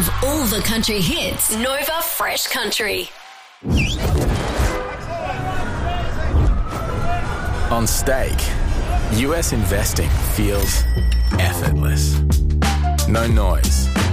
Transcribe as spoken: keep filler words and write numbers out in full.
of all the country hits. Nova Fresh Country. On stake, U S investing feels effortless. No noise,